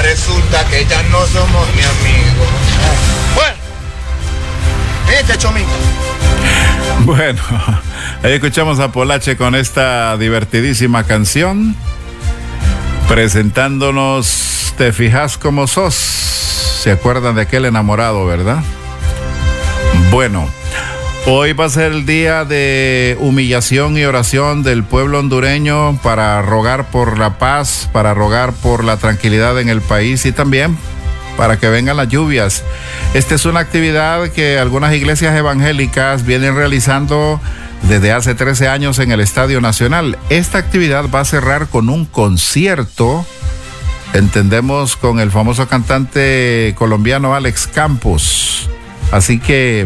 resulta que ya no somos ni amigos. Bueno, Chomito. Bueno, ahí escuchamos a Polache con esta divertidísima canción, presentándonos Te fijas como sos. ¿Se acuerdan de aquel enamorado, verdad? Bueno, hoy va a ser el día de humillación y oración del pueblo hondureño para rogar por la paz, para rogar por la tranquilidad en el país y también para que vengan las lluvias. Esta es una actividad que algunas iglesias evangélicas vienen realizando desde hace 13 años en el Estadio Nacional. Esta actividad va a cerrar con un concierto, entendemos, con el famoso cantante colombiano Alex Campos. Así que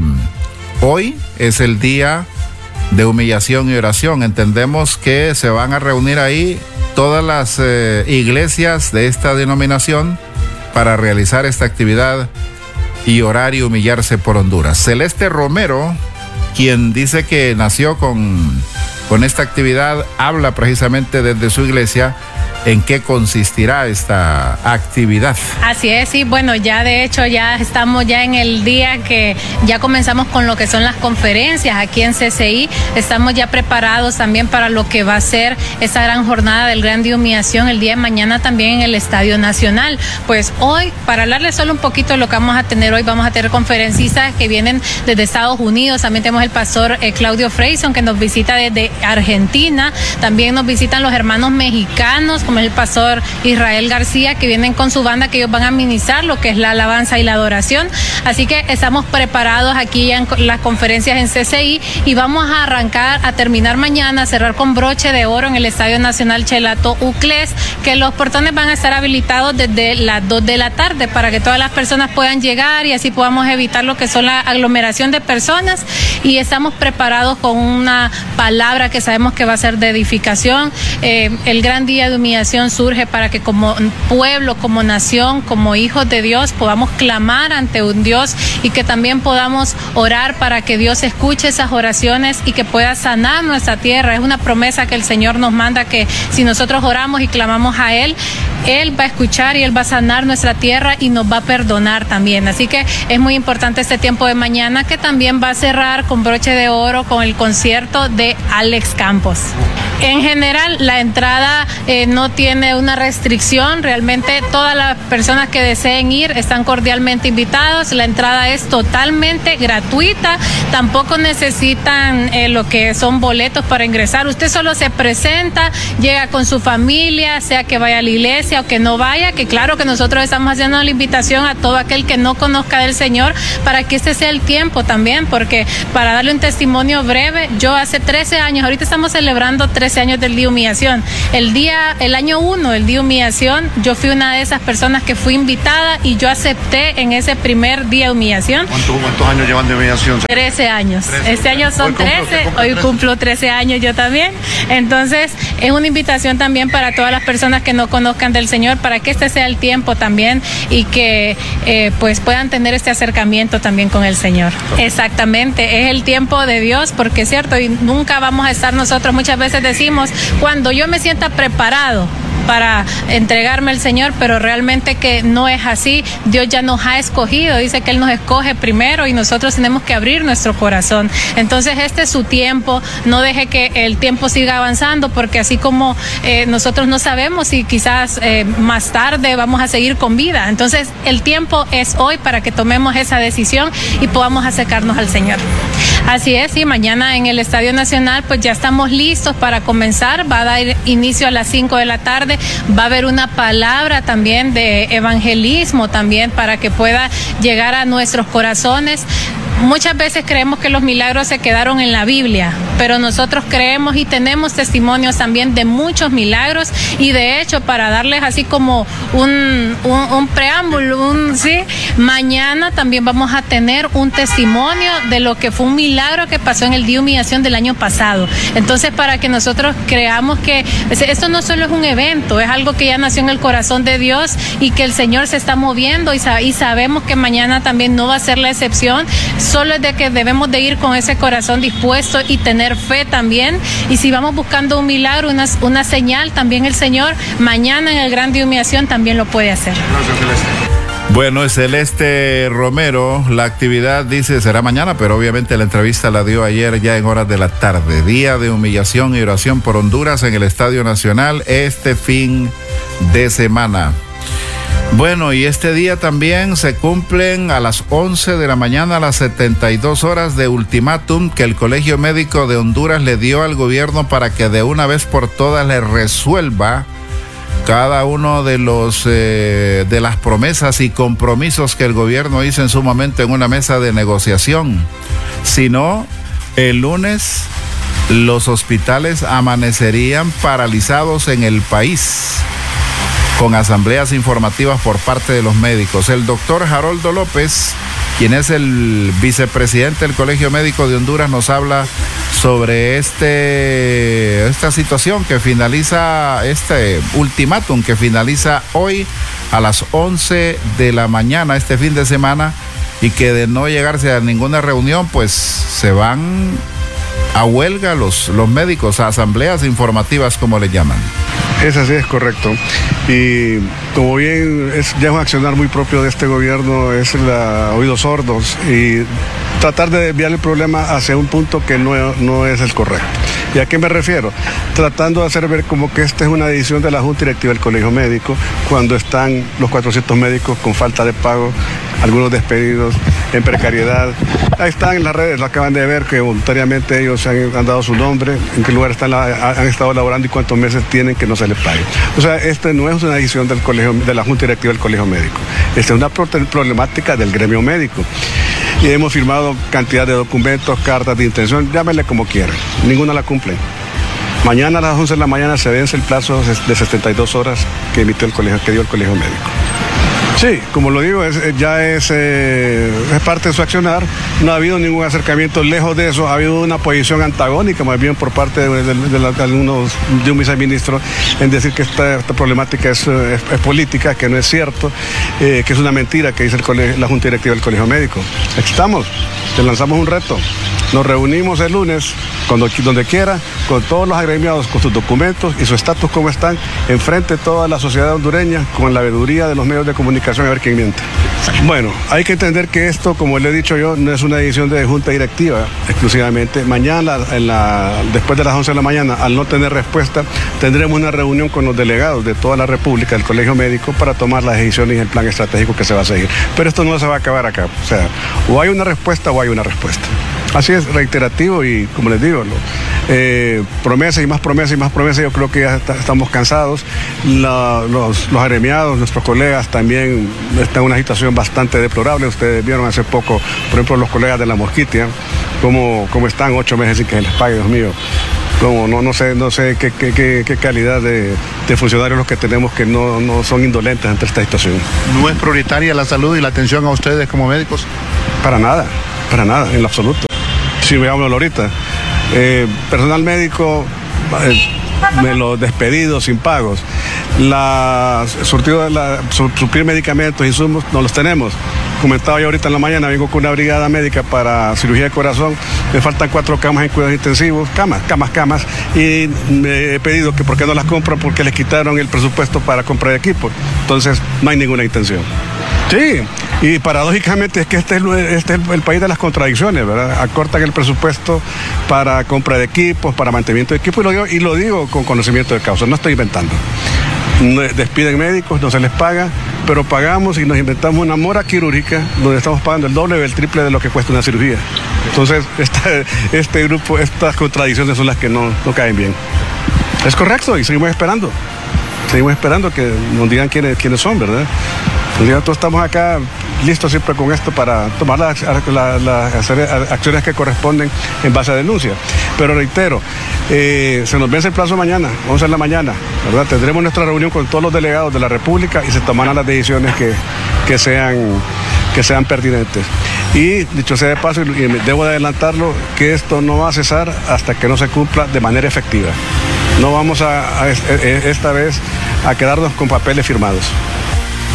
hoy es el día de humillación y oración. Entendemos que se van a reunir ahí todas las iglesias de esta denominación para realizar esta actividad y orar y humillarse por Honduras. Celeste Romero, quien dice que nació con esta actividad, habla precisamente desde su iglesia en qué consistirá esta actividad. Así es, sí, bueno, ya de hecho ya estamos ya en el día que ya comenzamos con lo que son las conferencias aquí en CCI, estamos ya preparados también para lo que va a ser esa gran jornada del Gran Día de Humillación el día de mañana también en el Estadio Nacional. Pues hoy, para hablarles solo un poquito de lo que vamos a tener hoy, vamos a tener conferencistas que vienen desde Estados Unidos, también tenemos el pastor Claudio Freyson que nos visita desde Argentina, también nos visitan los hermanos mexicanos, como el pastor Israel García, que vienen con su banda, que ellos van a ministrar lo que es la alabanza y la adoración. Así que estamos preparados aquí en las conferencias en CCI y vamos a arrancar, a terminar mañana, a cerrar con broche de oro en el Estadio Nacional Chelato Uclés, que los portones van a estar habilitados desde las 2 de la tarde para que todas las personas puedan llegar y así podamos evitar lo que son la aglomeración de personas. Y estamos preparados con una palabra que sabemos que va a ser de edificación. El gran día de humillación surge para que como pueblo, como nación, como hijos de Dios podamos clamar ante un Dios y que también podamos orar para que Dios escuche esas oraciones y que pueda sanar nuestra tierra. Es una promesa que el Señor nos manda, que si nosotros oramos y clamamos a Él, Él va a escuchar y Él va a sanar nuestra tierra y nos va a perdonar también. Así que es muy importante este tiempo de mañana, que también va a cerrar con broche de oro con el concierto de Alex Campos. En general, la entrada no tiene una restricción. Realmente todas las personas que deseen ir están cordialmente invitados. La entrada es totalmente gratuita. Tampoco necesitan lo que son boletos para ingresar. Usted solo se presenta, llega con su familia, sea que vaya a la iglesia o que no vaya, que claro que nosotros estamos haciendo la invitación a todo aquel que no conozca del Señor para que este sea el tiempo también, porque para darle un testimonio breve, yo hace 13 años, ahorita estamos celebrando 13 años del Día de Humillación. El año 1, el Día de Humillación, yo fui una de esas personas que fui invitada y yo acepté en ese primer Día de Humillación. ¿Cuántos años llevan de humillación? 13 años. Este año son 13, hoy cumplo 13 años yo también. Entonces, es una invitación también para todas las personas que no conozcan del Señor, para que este sea el tiempo también y que pues puedan tener este acercamiento también con el Señor. Exactamente, es el tiempo de Dios, porque es cierto, y nunca vamos a estar nosotros, muchas veces decimos, cuando yo me sienta preparado para entregarme al Señor, pero realmente que no es así. Dios ya nos ha escogido, dice que Él nos escoge primero y nosotros tenemos que abrir nuestro corazón. Entonces este es su tiempo, no deje que el tiempo siga avanzando, porque así como nosotros no sabemos si quizás más tarde vamos a seguir con vida. Entonces el tiempo es hoy para que tomemos esa decisión y podamos acercarnos al Señor. Así es, y mañana en el Estadio Nacional pues ya estamos listos para comenzar, va a dar inicio a las 5 de la tarde, va a haber una palabra también de evangelismo también para que pueda llegar a nuestros corazones. Muchas veces creemos que los milagros se quedaron en la Biblia, pero nosotros creemos y tenemos testimonios también de muchos milagros, y de hecho, para darles así como un preámbulo, mañana también vamos a tener un testimonio de lo que fue un milagro que pasó en el Día de Humillación del año pasado. Entonces, para que nosotros creamos que esto no solo es un evento, es algo que ya nació en el corazón de Dios y que el Señor se está moviendo, y sabemos que mañana también no va a ser la excepción. solo es de que debemos de ir con ese corazón dispuesto y tener fe también, y si vamos buscando un milagro, una señal, también el Señor mañana en el Gran Día de Humillación también lo puede hacer. Gracias, Celeste. Bueno, es Celeste Romero. La actividad, dice, será mañana, pero obviamente la entrevista la dio ayer ya en horas de la tarde. Día de humillación y oración por Honduras en el Estadio Nacional este fin de semana. Bueno, y este día también se cumplen a las 11 de la mañana las 72 horas de ultimátum que el Colegio Médico de Honduras le dio al gobierno para que de una vez por todas le resuelva cada uno de las promesas y compromisos que el gobierno hizo en su momento en una mesa de negociación. Si no, el lunes los hospitales amanecerían paralizados en el país, con asambleas informativas por parte de los médicos. El doctor Haroldo López, quien es el vicepresidente del Colegio Médico de Honduras, nos habla sobre esta situación que finaliza, este ultimátum que finaliza hoy a las 11 de la mañana este fin de semana, y que de no llegarse a ninguna reunión, pues se van a huelga los médicos, a asambleas informativas, como le llaman. Es así, es correcto. Y como bien ya es un accionar muy propio de este gobierno, es oídos sordos y tratar de desviar el problema hacia un punto que no es el correcto. ¿Y a qué me refiero? Tratando de hacer ver como que esta es una decisión de la Junta Directiva del Colegio Médico, cuando están los 400 médicos con falta de pago, algunos despedidos, en precariedad. Ahí están en las redes, lo acaban de ver, que voluntariamente ellos han dado su nombre, en qué lugar han estado laborando y cuántos meses tienen que no se les pague. O sea, esta no es una decisión de la Junta Directiva del Colegio Médico. Esta es una problemática del gremio médico. Y hemos firmado cantidad de documentos, cartas de intención, llámenle como quieran. Ninguna la cumplen. Mañana a las 11 de la mañana se vence el plazo de 72 horas que dio el Colegio Médico. Sí, como lo digo, ya es parte de su accionar. No ha habido ningún acercamiento. Lejos de eso, ha habido una posición antagónica, más bien por parte de algunos de un viceministro, en decir que esta problemática es política, que no es cierto, que es una mentira que dice la Junta Directiva del Colegio Médico. Aquí estamos, te lanzamos un reto. Nos reunimos el lunes, donde quiera, con todos los agremiados, con sus documentos y su estatus como están, enfrente de toda la sociedad hondureña, con la veeduría de los medios de comunicación, a ver quién miente. Bueno, hay que entender que esto, como le he dicho yo, no es una decisión de Junta Directiva exclusivamente. Mañana, después de las 11 de la mañana, al no tener respuesta, tendremos una reunión con los delegados de toda la República, del Colegio Médico, para tomar las decisiones y el plan estratégico que se va a seguir. Pero esto no se va a acabar acá. O sea, o hay una respuesta o hay una respuesta. Así es, reiterativo, y como les digo, promesas y más promesas y más promesas. Yo creo que ya estamos cansados. Los agremiados, nuestros colegas, también están en una situación bastante deplorable. Ustedes vieron hace poco, por ejemplo, los colegas de la Mosquitia, cómo están 8 meses sin que se les pague, Dios mío. No sé qué calidad de funcionarios los que tenemos, que no son indolentes ante esta situación. ¿No es prioritaria la salud y la atención a ustedes como médicos? Para nada, en lo absoluto. Si veámoslo ahorita, personal médico, los despedidos sin pagos, suplir medicamentos, insumos, no los tenemos. Comentaba yo ahorita en la mañana, vengo con una brigada médica para cirugía de corazón, me faltan 4 camas en cuidados intensivos, camas, y me he pedido que por qué no las compran, porque les quitaron el presupuesto para compra de equipo. Entonces no hay ninguna intención. Sí, y paradójicamente es que este es el país de las contradicciones, ¿verdad? Acortan el presupuesto para compra de equipos, para mantenimiento de equipos, y lo digo con conocimiento de causa, no estoy inventando. Despiden médicos, no se les paga, pero pagamos y nos inventamos una mora quirúrgica donde estamos pagando el doble o el triple de lo que cuesta una cirugía. Entonces, este grupo, estas contradicciones son las que no caen bien. Es correcto, y seguimos esperando que nos digan quiénes son, ¿verdad? Nosotros estamos acá listos siempre con esto para tomar las acciones que corresponden en base a denuncia. Pero reitero, se nos vence el plazo mañana, 11 de la mañana, ¿verdad? Tendremos nuestra reunión con todos los delegados de la República y se tomarán las decisiones que sean pertinentes. Y dicho sea de paso, y debo de adelantarlo, que esto no va a cesar hasta que no se cumpla de manera efectiva. No vamos esta vez a quedarnos con papeles firmados.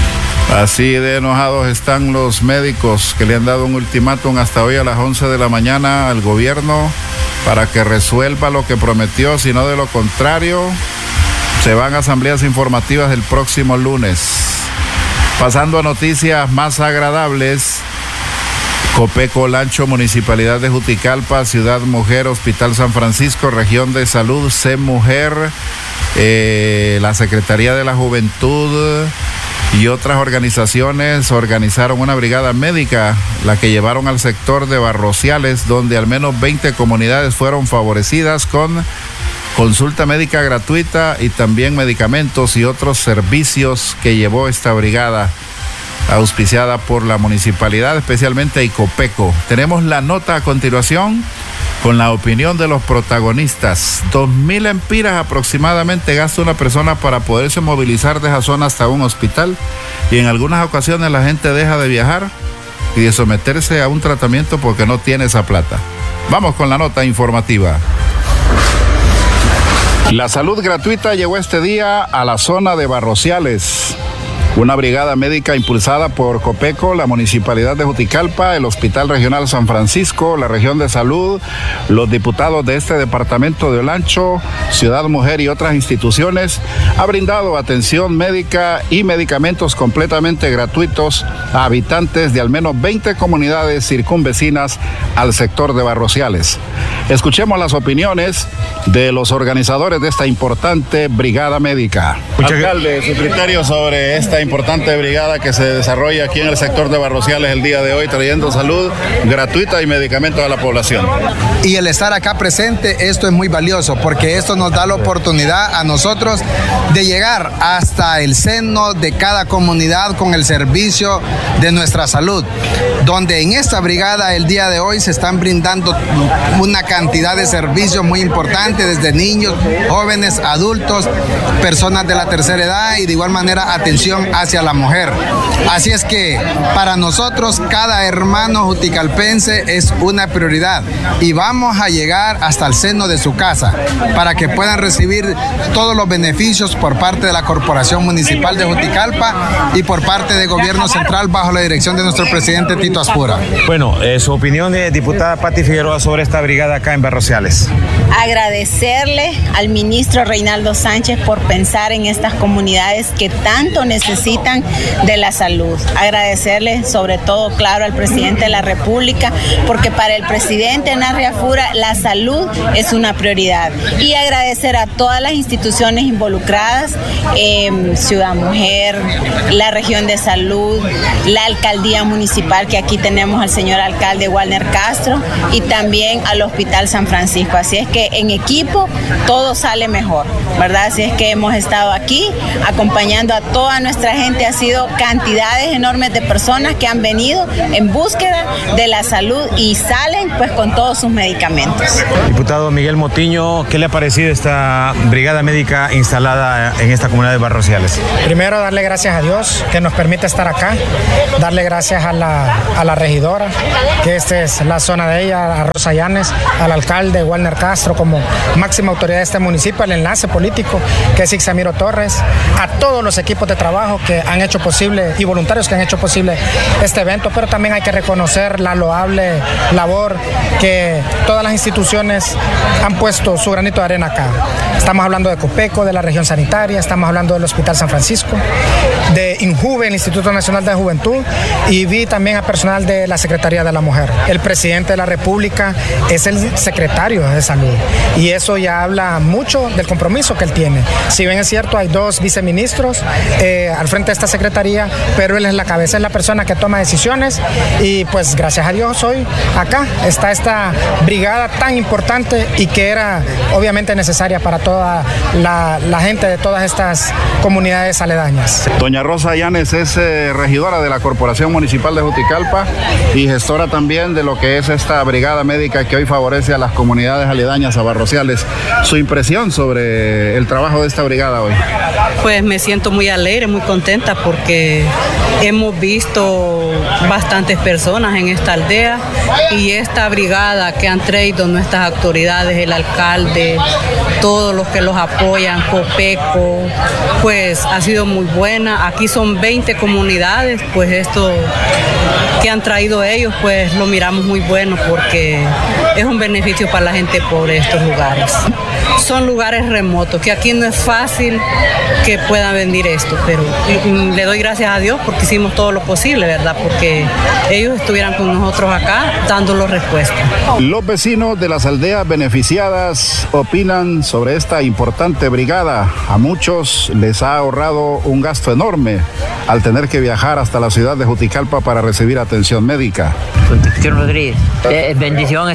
Así de enojados están los médicos que le han dado un ultimátum hasta hoy a las 11 de la mañana al gobierno para que resuelva lo que prometió, si no de lo contrario se van a asambleas informativas el próximo lunes. Pasando a noticias más agradables, Copeco Olancho, Municipalidad de Juticalpa, Ciudad Mujer, Hospital San Francisco, Región de Salud, C Mujer, la Secretaría de la Juventud y otras organizaciones organizaron una brigada médica, la que llevaron al sector de Barrociales, donde al menos 20 comunidades fueron favorecidas con consulta médica gratuita y también medicamentos y otros servicios que llevó esta brigada auspiciada por la municipalidad, especialmente Icopeco. Tenemos la nota a continuación con la opinión de los protagonistas. 2,000 empiras aproximadamente gasta una persona para poderse movilizar de esa zona hasta un hospital, y en algunas ocasiones la gente deja de viajar y de someterse a un tratamiento porque no tiene esa plata. Vamos con la nota informativa. La salud gratuita llegó este día a la zona de Barrociales. Una brigada médica impulsada por Copeco, la Municipalidad de Juticalpa, el Hospital Regional San Francisco, la Región de Salud, los diputados de este departamento de Olancho, Ciudad Mujer y otras instituciones, ha brindado atención médica y medicamentos completamente gratuitos a habitantes de al menos 20 comunidades circunvecinas al sector de Barrociales. Escuchemos las opiniones de los organizadores de esta importante brigada médica. Alcalde, su criterio sobre esta importante brigada que se desarrolla aquí en el sector de Barrociales el día de hoy, trayendo salud gratuita y medicamentos a la población. Y el estar acá presente, esto es muy valioso, porque esto nos da la oportunidad a nosotros de llegar hasta el seno de cada comunidad con el servicio de nuestra salud, donde en esta brigada el día de hoy se están brindando una cantidad de servicios muy importantes, desde niños, jóvenes, adultos, personas de la tercera edad y de igual manera atención hacia la mujer. Así es que para nosotros cada hermano juticalpense es una prioridad y vamos a llegar hasta el seno de su casa para que puedan recibir todos los beneficios por parte de la Corporación Municipal de Juticalpa y por parte del Gobierno Central bajo la dirección de nuestro presidente Tito Aspura. Bueno, su opinión, diputada Pati Figueroa, sobre esta brigada acá en Barrociales. Agradecerle al ministro Reinaldo Sánchez por pensar en estas comunidades que tanto necesitan de la salud. Agradecerle sobre todo, claro, al presidente de la República, porque para el presidente Henry Afura la salud es una prioridad. Y agradecer a todas las instituciones involucradas, Ciudad Mujer, la Región de Salud, la Alcaldía Municipal, que aquí tenemos al señor alcalde Walner Castro, y también al Hospital San Francisco. Así es que en equipo todo sale mejor, ¿verdad? Así es que hemos estado aquí acompañando a toda nuestra gente. Ha sido cantidades enormes de personas que han venido en búsqueda de la salud y salen pues con todos sus medicamentos. Diputado Miguel Motiño, ¿qué le ha parecido esta brigada médica instalada en esta comunidad de Barrociales? Primero, darle gracias a Dios que nos permite estar acá, darle gracias a la regidora, que esta es la zona de ella, a Rosa Llanes, al alcalde Walner Castro como máxima autoridad de este municipio, al enlace político que es Ixamiro Torres, a todos los equipos de trabajo que han hecho posible y voluntarios que han hecho posible este evento, pero también hay que reconocer la loable labor que todas las instituciones han puesto su granito de arena acá. Estamos hablando de Copeco, de la región sanitaria, estamos hablando del Hospital San Francisco, de INJUVE, el Instituto Nacional de Juventud, y vi también a personal de la Secretaría de la Mujer. El presidente de la República es el secretario de Salud y eso ya habla mucho del compromiso que él tiene. Si bien es cierto, hay 2 viceministros al frente de esta secretaría, pero él es la cabeza, es la persona que toma decisiones y pues gracias a Dios hoy acá está esta brigada tan importante y que era obviamente necesaria para toda la gente de todas estas comunidades aledañas. Doña Rosa Llanes es regidora de la Corporación Municipal de Juticalpa y gestora también de lo que es esta brigada médica que hoy favorece a las comunidades aledañas a Barrociales. Su impresión sobre el trabajo de esta brigada hoy. Pues me siento muy alegre, muy contenta contenta porque hemos visto bastantes personas en esta aldea y esta brigada que han traído nuestras autoridades, el alcalde, todos los que los apoyan, Copeco, pues ha sido muy buena. Aquí son 20 comunidades, pues esto que han traído ellos, pues lo miramos muy bueno porque es un beneficio para la gente pobre estos lugares. Son lugares remotos, que aquí no es fácil que puedan venir esto, pero le doy gracias a Dios porque hicimos todo lo posible, ¿verdad? Porque ellos estuvieran con nosotros acá dándonos respuesta. Los vecinos de las aldeas beneficiadas opinan sobre esta importante brigada. A muchos les ha ahorrado un gasto enorme al tener que viajar hasta la ciudad de Juticalpa para recibir atención médica. Concepción Rodríguez. Bendición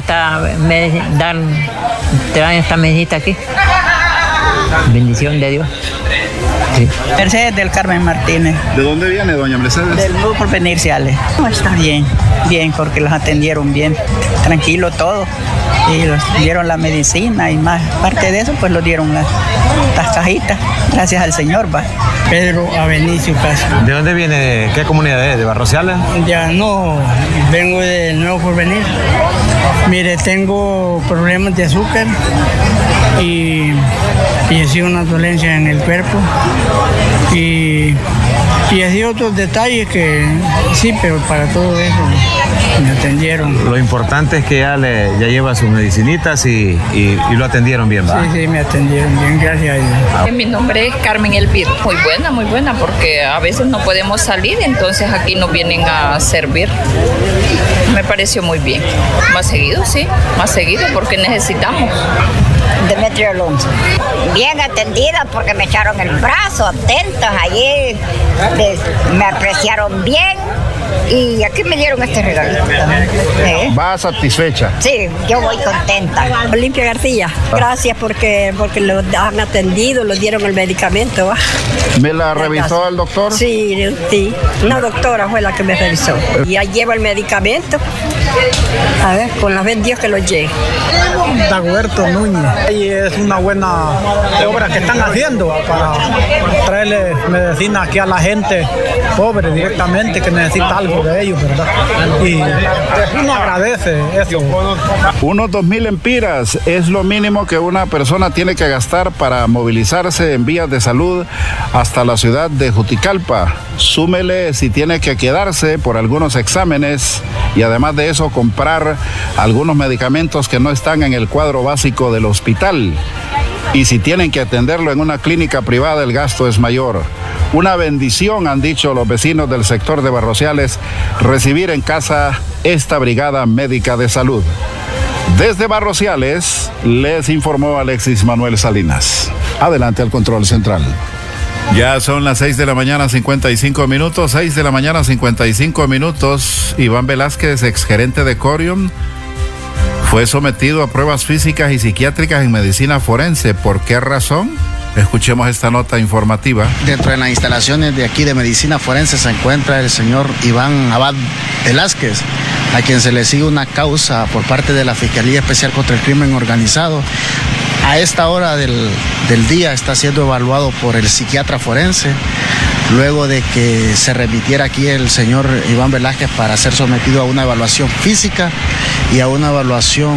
traen esta mesita aquí. Bendición de Dios. Sí. Mercedes del Carmen Martínez. ¿De dónde viene, doña Mercedes? Del Nuevo Porvenir Ciales. No, está bien, bien, porque los atendieron bien, tranquilo todo. Y los dieron la medicina y más. Aparte de eso, pues los dieron las cajitas. Gracias al Señor, va. Pedro Abenicio Castro. ¿De dónde viene? ¿Qué comunidad es? ¿De Barrociales? Ya no, vengo del Nuevo Porvenir. Mire, tengo problemas de azúcar y así una dolencia en el cuerpo y así otros detalles que sí, pero para todo eso me atendieron. Lo importante es que ya lleva sus medicinitas y lo atendieron bien, ¿va? Sí, me atendieron bien, gracias a Dios. Mi nombre es Carmen Elvira. Muy buena, porque a veces no podemos salir, entonces aquí nos vienen a servir. Me pareció muy bien. Más seguido, sí, más seguido, porque necesitamos. Demetrio Alonso. Bien atendida porque me echaron el brazo, atentos allí, me apreciaron bien y aquí me dieron este regalito. ¿Va satisfecha? Sí, yo voy contenta. Olimpia García, gracias porque lo han atendido, le dieron el medicamento. ¿Me la revisó el doctor? Sí, una doctora fue la que me revisó. Y ya llevo el medicamento. A ver, con la vez Dios que lo llegue. Dagoberto Núñez. Y es una buena obra que están haciendo para traerle medicina aquí a la gente pobre directamente que necesita algo de ellos, ¿verdad? Y uno agradece eso. Unos 2,000 empiras es lo mínimo que una persona tiene que gastar para movilizarse en vías de salud hasta la ciudad de Juticalpa. Súmele si tiene que quedarse por algunos exámenes y además de eso comprar algunos medicamentos que no están en el cuadro básico del hospital. Y si tienen que atenderlo en una clínica privada, el gasto es mayor. Una bendición, han dicho los vecinos del sector de Barrociales, recibir en casa esta brigada médica de salud. Desde Barrociales, les informó Alexis Manuel Salinas. Adelante al control central. Ya son las 6 de la mañana, 55 minutos. 6 de la mañana, 55 minutos. Iván Velázquez, exgerente de Corium, fue sometido a pruebas físicas y psiquiátricas en medicina forense. ¿Por qué razón? Escuchemos esta nota informativa. Dentro de las instalaciones de aquí de medicina forense se encuentra el señor Iván Abad Velázquez, a quien se le sigue una causa por parte de la Fiscalía Especial contra el Crimen Organizado. A esta hora del día está siendo evaluado por el psiquiatra forense, luego de que se remitiera aquí el señor Iván Velázquez para ser sometido a una evaluación física y a una evaluación